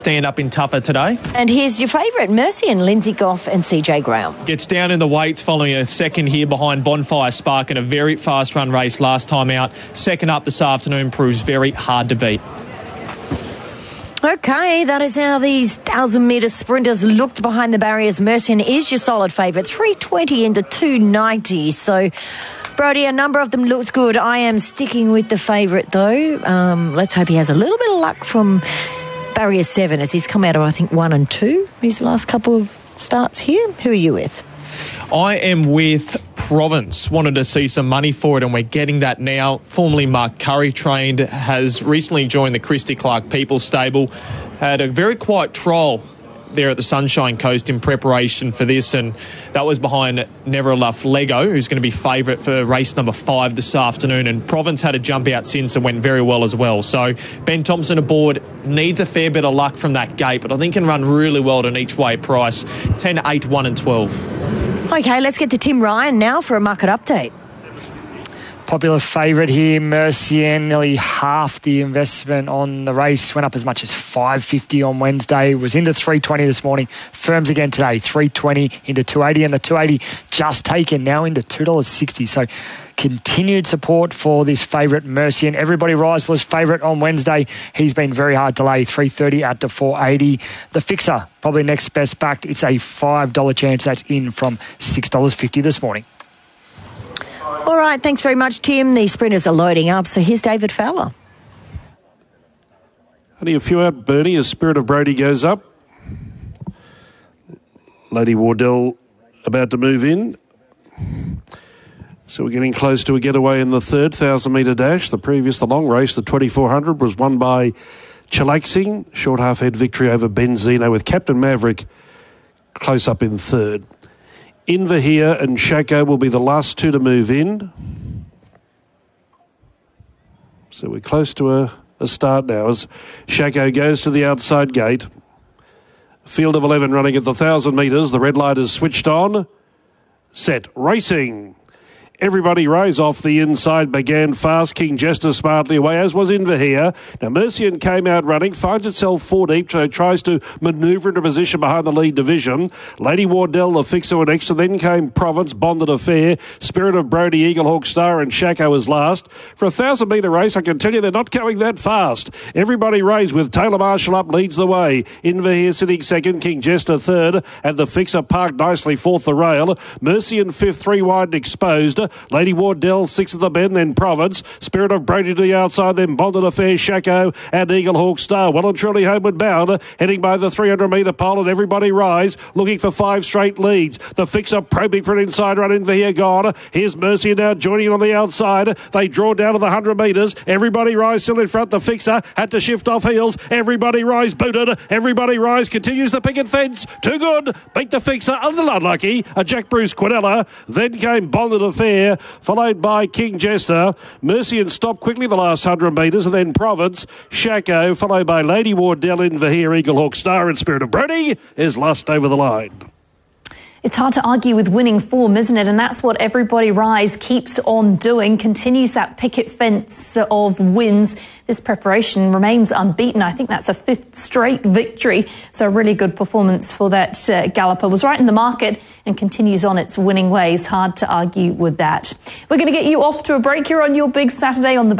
stand up in tougher today. And here's your favourite, Mercian, Lindsay Goff and CJ Graham. Gets down in the weights following a second here behind Bonfire Spark in a very fast run race last time out. Second up this afternoon proves very hard to beat. Okay, that is how these 1,000-metre sprinters looked behind the barriers. Mercian is your solid favourite, 320 into 290. So, Brodie, a number of them looked good. I am sticking with the favourite, though. Let's hope he has a little bit of luck from Barrier 7 as he's come out of, I think, 1 and 2 his last couple of starts here. Who are you with? I am with Province. Wanted to see some money for it, and we're getting that now. Formerly Mark Curry trained, has recently joined the Christy Clark People's Stable. Had a very quiet trial there at the Sunshine Coast in preparation for this, and that was behind Never Enough Lego, who's going to be favourite for race number 5 this afternoon. And Province had a jump out since and went very well as well. So Ben Thompson aboard, needs a fair bit of luck from that gate, but I think can run really well at an each way price. 10, 8, 1 and 12. Okay, let's get to Tim Ryan now for a market update. Popular favourite here, Mercian, nearly half the investment on the race. Went up as much as $5.50 on Wednesday. Was into $3.20 this morning. Firms again today, $3.20 into $2.80. And the $2.80 just taken, now into $2.60. So continued support for this favourite, Mercian. Everybody Rise was favourite on Wednesday. He's been very hard to lay, $3.30 out to $4.80. The Fixer, probably next best backed. It's a $5 chance. That's in from $6.50 this morning. All right, thanks very much, Tim. The sprinters are loading up, so here's David Fowler. Only a few out, Bernie, as Spirit of Brodie goes up. Lady Wardell about to move in. So we're getting close to a getaway in the third 1,000-metre dash. The long race, the 2,400, was won by Chillaxing. Short half-head victory over Benzino with Captain Maverick close up in third. Invahir and Shako will be the last two to move in. So we're close to a start now as Shako goes to the outside gate. Field of 11 running at the 1,000 metres. The red light is switched on. Set. Racing. Everybody Rise off the inside, began fast. King Jester smartly away, as was Invahir. Now, Mercian came out running, finds itself 4 deep, so tries to manoeuvre into position behind the lead division. Lady Wardell, the Fixer, went extra. Then came Province, Bonded Affair, Spirit of Brodie, Eaglehawk Star, and Shako was last. For a 1,000-metre race, I can tell you they're not going that fast. Everybody Rise with Taylor Marshall up leads the way. Invahir sitting second, King Jester third, and the Fixer parked nicely fourth the rail. Mercian fifth, 3 wide and exposed. Lady Wardell, 6 at the bend, then Province. Spirit of Brodie to the outside, then Bonded Affair, Shako, and Eaglehawk Star. Well and truly homeward bound, heading by the 300-metre pole, and Everybody Rise, looking for 5 straight leads. The Fixer probing for an inside run in here gone. Here's Mercy now joining on the outside. They draw down to the 100 metres. Everybody Rise still in front. The Fixer had to shift off heels. Everybody Rise booted. Everybody Rise continues the picket fence. Too good. Beat the Fixer. A little unlucky. A Jack Bruce Quinella. Then came Bonded Affair, followed by King Jester. Mercian stopped quickly the last 100 metres, and then Province, Shako, followed by Lady Wardell, Invahir, Eaglehawk Star, and Spirit of Brodie is lost over the line. It's hard to argue with winning form, isn't it? And that's what Everybody Rise keeps on doing, continues that picket fence of wins. This preparation remains unbeaten. I think that's a 5th straight victory. So a really good performance for that galloper. Was right in the market and continues on its winning ways. Hard to argue with that. We're going to get you off to a break here on your Big Saturday on the